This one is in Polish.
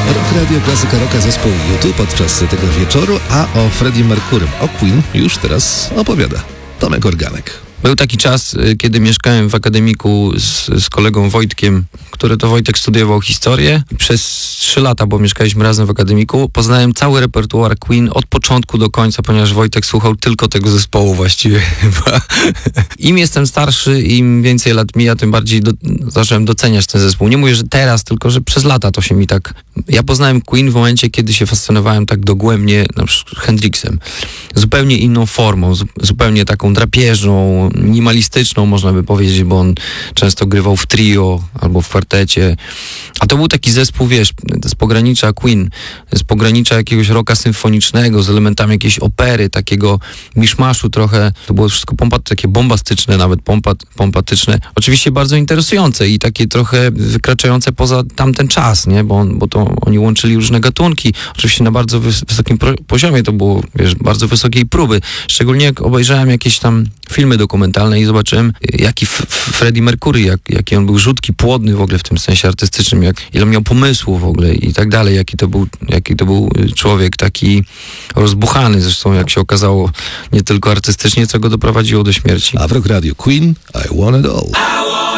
Rock Radio Klasyka Rocka, zespół U2 podczas tego wieczoru, a o Freddie Mercurym, o Queen już teraz opowiada Tomek Organek. Był taki czas, kiedy mieszkałem w akademiku z kolegą Wojtkiem, który to Wojtek studiował historię. Przez 3 lata, bo mieszkaliśmy razem w akademiku, poznałem cały repertuar Queen od początku do końca, ponieważ Wojtek słuchał tylko tego zespołu właściwie chyba. Im jestem starszy, im więcej lat mija, tym bardziej zacząłem doceniać ten zespół. Nie mówię, że teraz, tylko że przez lata to się mi tak... Ja poznałem Queen w momencie, kiedy się fascynowałem tak dogłębnie na przykład Hendrixem. Zupełnie inną formą, zupełnie taką drapieżną, minimalistyczną, można by powiedzieć, bo on często grywał w trio albo w kwartecie. A to był taki zespół, wiesz, z pogranicza Queen, z pogranicza jakiegoś rocka symfonicznego, z elementami jakiejś opery, takiego miszmaszu trochę. To było wszystko takie bombastyczne, nawet pompatyczne. Oczywiście bardzo interesujące i takie trochę wykraczające poza tamten czas, nie? Bo to oni łączyli różne gatunki. Oczywiście na bardzo wysokim poziomie to było, wiesz, bardzo wysokiej próby. Szczególnie jak obejrzałem jakieś tam filmy dokumentalne i zobaczyłem, jaki Freddie Mercury, jaki on był rzutki, płodny w ogóle w tym sensie artystycznym, ile miał pomysłu w ogóle i tak dalej, jaki to był człowiek taki rozbuchany, zresztą jak się okazało, nie tylko artystycznie, co go doprowadziło do śmierci. A w Rock Radio Queen, I Want It All.